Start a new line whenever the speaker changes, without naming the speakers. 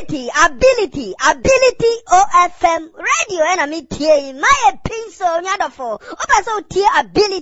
ability OFM radio and me tie my pin so nyadofo oba so tie ability